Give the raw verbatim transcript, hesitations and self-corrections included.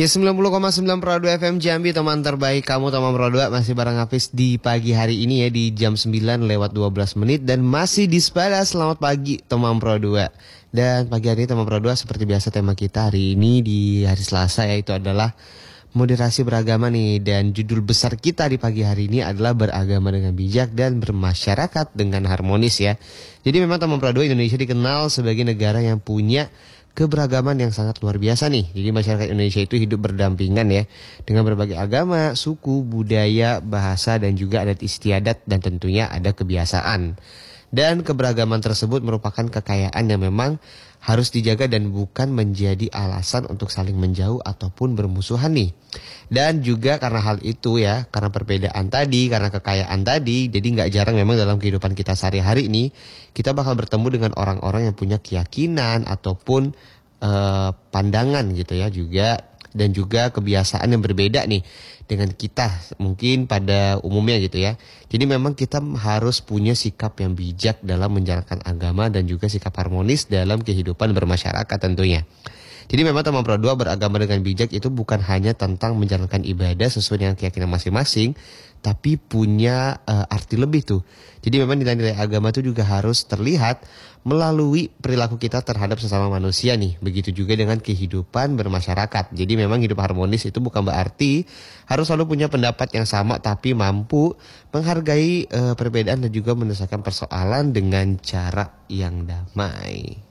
Ya sembilan puluh koma sembilan Pro dua F M Jambi, teman terbaik kamu, teman Pro dua masih bareng Hafiz di pagi hari ini ya, di jam sembilan lewat dua belas menit dan masih di Sepada. Selamat pagi teman Pro dua. Dan pagi hari ini teman Pro dua seperti biasa tema kita hari ini di hari Selasa yaitu adalah moderasi beragama nih, dan judul besar kita di pagi hari ini adalah beragama dengan bijak dan bermasyarakat dengan harmonis ya. Jadi memang teman Pro dua, Indonesia dikenal sebagai negara yang punya keberagaman yang sangat luar biasa nih. Jadi masyarakat Indonesia itu hidup berdampingan ya, dengan berbagai agama, suku, budaya, bahasa, dan juga adat istiadat, dan tentunya ada kebiasaan. Dan keberagaman tersebut merupakan kekayaan yang memang harus dijaga dan bukan menjadi alasan untuk saling menjauh ataupun bermusuhan nih. Dan juga karena hal itu ya, karena perbedaan tadi, karena kekayaan tadi, jadi nggak jarang memang dalam kehidupan kita sehari-hari ini, kita bakal bertemu dengan orang-orang yang punya keyakinan ataupun eh, pandangan gitu ya juga, dan juga kebiasaan yang berbeda nih dengan kita mungkin pada umumnya gitu ya. Jadi memang kita harus punya sikap yang bijak dalam menjalankan agama dan juga sikap harmonis dalam kehidupan bermasyarakat tentunya. Jadi memang teman Pro dua, beragama dengan bijak itu bukan hanya tentang menjalankan ibadah sesuai dengan keyakinan masing-masing, tapi punya uh, arti lebih tuh. Jadi memang nilai-nilai agama itu juga harus terlihat melalui perilaku kita terhadap sesama manusia nih. Begitu juga dengan kehidupan bermasyarakat. Jadi memang hidup harmonis itu bukan berarti harus selalu punya pendapat yang sama, tapi mampu menghargai uh, perbedaan dan juga menyelesaikan persoalan dengan cara yang damai.